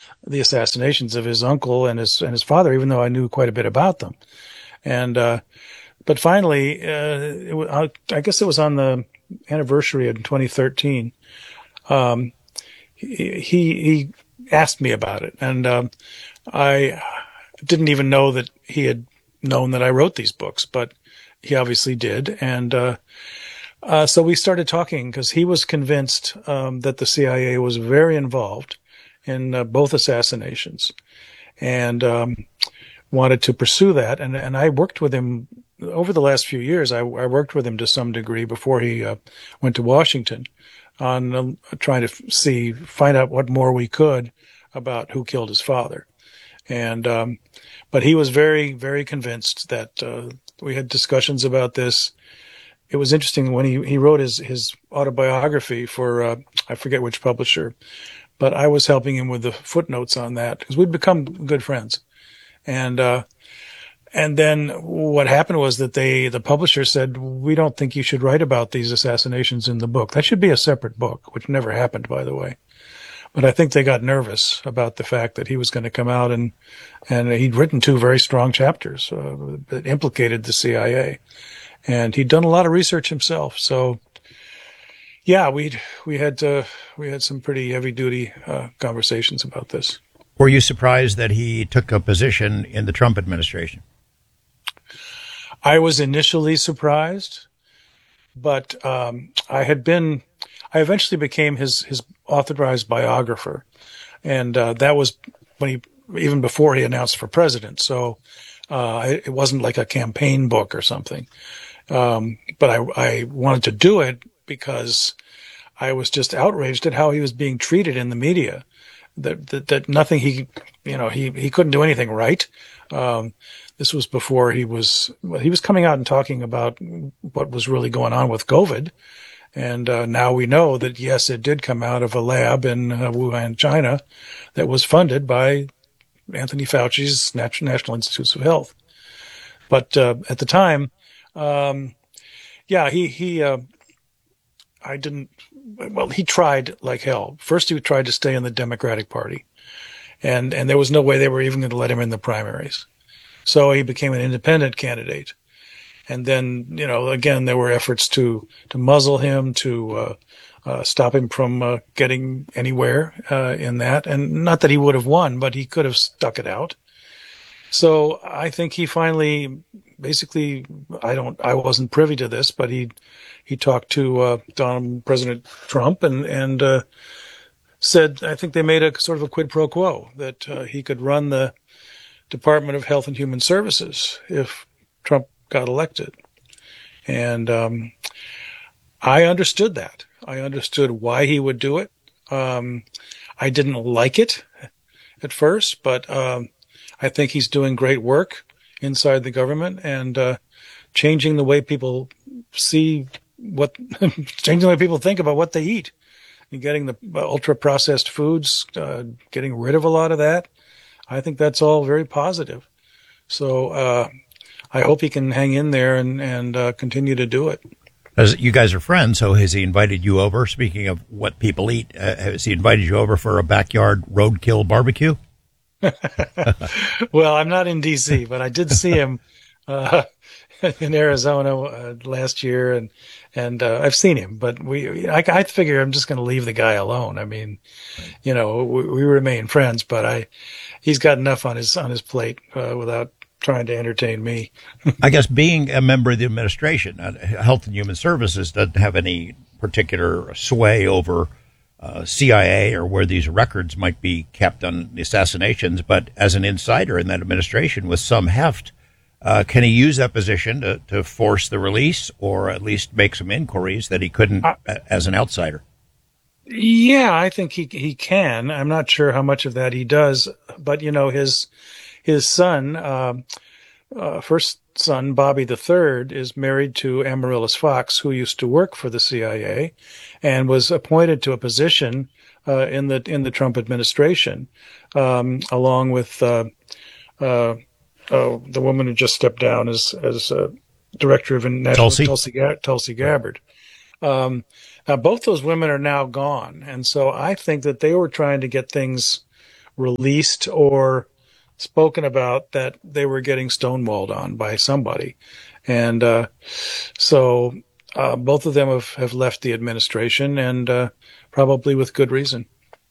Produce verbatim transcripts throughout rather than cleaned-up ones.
the assassinations of his uncle and his and his father, even though I knew quite a bit about them. And uh, but finally, uh, it was, I guess it was on the anniversary in twenty thirteen. Um, he he asked me about it, and um, I didn't even know that he had known that I wrote these books, but he obviously did. And uh, uh, so we started talking because he was convinced um, that the C I A was very involved in uh, both assassinations, and um, wanted to pursue that. And and I worked with him over the last few years. I, I worked with him to some degree before he uh, went to Washington on uh, trying to see, find out what more we could about who killed his father. And, um, but he was very, very convinced that, uh, we had discussions about this. It was interesting when he, he wrote his, his autobiography for, uh, I forget which publisher, but I was helping him with the footnotes on that because we'd become good friends. And, uh, and then what happened was that they, the publisher said, we don't think you should write about these assassinations in the book. That should be a separate book, which never happened, by the way. But I think they got nervous about the fact that he was going to come out and, and he'd written two very strong chapters uh, that implicated the C I A. And he'd done a lot of research himself. So yeah, we'd, we had, uh, we had some pretty heavy duty, uh, conversations about this. Were you surprised that he took a position in the Trump administration? I was initially surprised, but, um, I had been, I eventually became his, his authorized biographer. And, uh, that was when he, even before he announced for president. So, uh, it wasn't like a campaign book or something. Um, but I, I wanted to do it because I was just outraged at how he was being treated in the media. That, that, that nothing he, you know, he, he couldn't do anything right. Um, this was before he was, well, he was coming out and talking about what was really going on with COVID. And, uh, now we know that yes, it did come out of a lab in uh, Wuhan, China that was funded by Anthony Fauci's National Institutes of Health. But, uh, at the time, um, yeah, he, he, uh, I didn't, well, he tried like hell. First, he tried to stay in the Democratic Party, and, and there was no way they were even going to let him in the primaries. So he became an independent candidate. And then, you know, again, there were efforts to, to muzzle him, to, uh, uh, stop him from, uh, getting anywhere, uh, in that. And not that he would have won, but he could have stuck it out. So I think he finally, basically, I don't, I wasn't privy to this, but he, he talked to, uh, Donald, President Trump and, and, uh, said, I think they made a sort of a quid pro quo that, uh, he could run the Department of Health and Human Services if Trump got elected. And, um, I understood that. I understood why he would do it. Um, I didn't like it at first, but, um, I think he's doing great work inside the government and, uh, changing the way people see what, changing the way people think about what they eat and getting the ultra processed foods, uh, getting rid of a lot of that. I think that's all very positive. So, uh, I hope he can hang in there and, and, uh, continue to do it. As you guys are friends, so has he invited you over? Speaking of what people eat, uh, has he invited you over for a backyard roadkill barbecue? Well, I'm not in D C, but I did see him, uh, in Arizona, uh, last year. And, and, uh, I've seen him, but we, I, I figure I'm just going to leave the guy alone. I mean, you know, we, we remain friends, but I, he's got enough on his, on his plate, uh, without trying to entertain me. I guess being a member of the administration, uh, Health and Human Services doesn't have any particular sway over Uh, C I A or where these records might be kept on the assassinations, but as an insider in that administration with some heft, uh, can he use that position to, to force the release or at least make some inquiries that he couldn't uh, as an outsider? Yeah, I think he he can. I'm not sure how much of that he does, but you know, his his son, uh, uh, first son, Bobby the Third, is married to Amaryllis Fox, who used to work for the C I A and was appointed to a position uh, in the in the Trump administration, um, along with uh, uh, uh, the woman who just stepped down as as uh, director of national Tulsi, Tulsi, Tulsi Gabbard. Um, uh, both those women are now gone, and so I think that they were trying to get things released or spoken about that they were getting stonewalled on by somebody. And uh, so uh, both of them have, have left the administration, and uh, probably with good reason.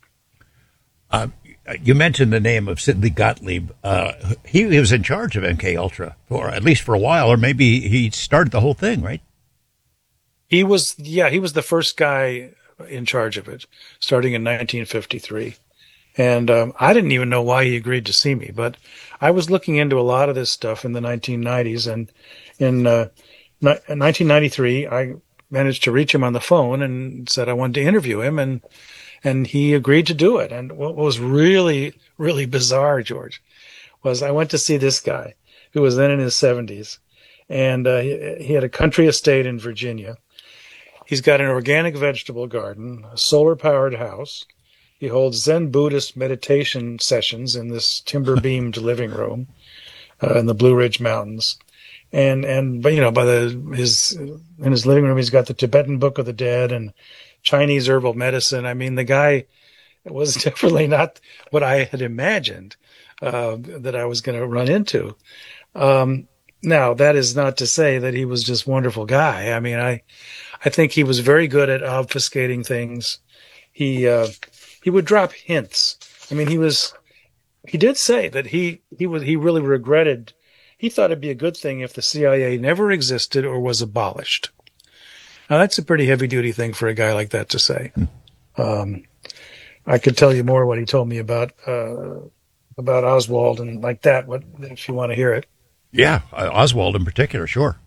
Uh, you mentioned the name of Sidney Gottlieb. Uh, he, he was in charge of M K Ultra, or at least for a while, or maybe he started the whole thing, right? He was, yeah, he was the first guy in charge of it, starting in nineteen fifty-three. And um, I didn't even know why he agreed to see me, but I was looking into a lot of this stuff in the nineteen nineties, and in uh, nineteen ninety-three, I managed to reach him on the phone and said I wanted to interview him, and and he agreed to do it. And what was really, really bizarre, George, was I went to see this guy who was then in his seventies, and uh, he, he had a country estate in Virginia. He's got an organic vegetable garden, a solar-powered house. He holds Zen Buddhist meditation sessions in this timber-beamed living room uh, in the Blue Ridge Mountains. And, and, but, you know, by the, his, in his living room, he's got the Tibetan Book of the Dead and Chinese herbal medicine. I mean, the guy was definitely not what I had imagined, uh, that I was going to run into. Um, now, that is not to say that he was just a wonderful guy. I mean, I, I think he was very good at obfuscating things. He, uh, he would drop hints. I mean, he was, he did say that he, he was, he really regretted, he thought it'd be a good thing if the C I A never existed or was abolished. Now, that's a pretty heavy duty thing for a guy like that to say. Um, I could tell you more what he told me about, uh, about Oswald and like that, what, if you want to hear it. Yeah. Uh, Oswald in particular. Sure.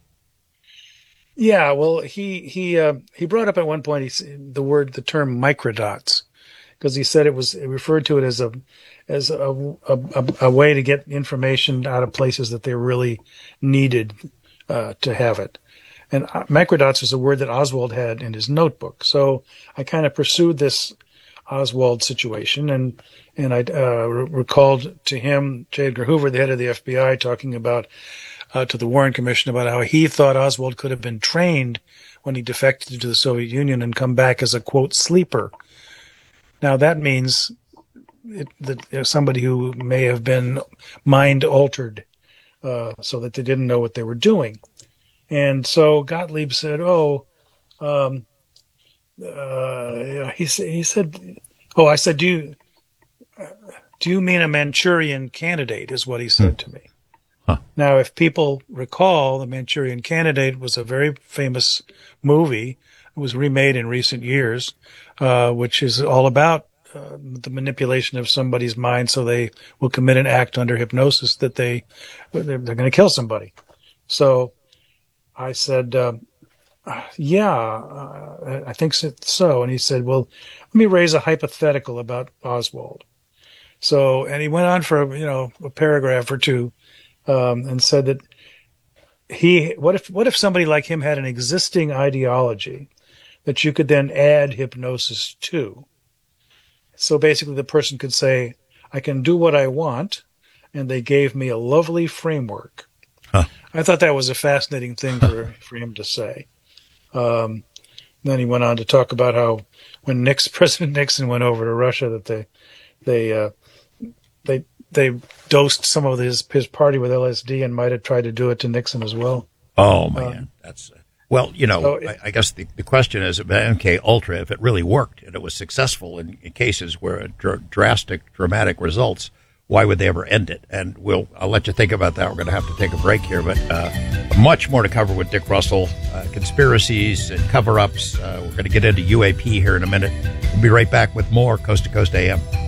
Yeah. Well, he, he, uh, he brought up at one point, he, the word, the term microdots, because he said it was, it referred to it as a, as a, a, a, a way to get information out of places that they really needed, uh, to have it. And microdots was a word that Oswald had in his notebook. So I kind of pursued this Oswald situation, and and I uh, re- recalled to him J. Edgar Hoover, the head of the F B I, talking about uh, to the Warren Commission about how he thought Oswald could have been trained when he defected to the Soviet Union and come back as a, quote, sleeper. Now that means it, that you know, somebody who may have been mind altered uh, so that they didn't know what they were doing. And so Gottlieb said, oh, um, uh, he, he said, oh, I said, do you, do you mean a Manchurian Candidate is what he said to me. Huh. Now, if people recall, the Manchurian Candidate was a very famous movie. It was remade in recent years, uh, which is all about uh, the manipulation of somebody's mind so they will commit an act under hypnosis that they, they're, they're going to kill somebody. So I said, uh, yeah, uh, I think so. And he said, well, let me raise a hypothetical about Oswald. So, and he went on for, you know, a paragraph or two, um, and said that he, what if, what if somebody like him had an existing ideology that you could then add hypnosis to? So basically the person could say, I can do what I want. And they gave me a lovely framework. Huh. I thought that was a fascinating thing for, for him to say. Um, then he went on to talk about how when Nixon, President Nixon went over to Russia, that they, they, uh, they, they dosed some of his, his party with L S D and might have tried to do it to Nixon as well. Oh man, um, that's, uh, well, you know, so it, I, I guess the, the question is about M K Ultra, if it really worked and it was successful in, in cases where it dr- drastic, dramatic results, why would they ever end it? And we'll, I'll let you think about that. We're going to have to take a break here, but uh, much more to cover with Dick Russell, uh, conspiracies and cover-ups. Uh, we're going to get into U A P here in a minute. We'll be right back with more Coast to Coast A M.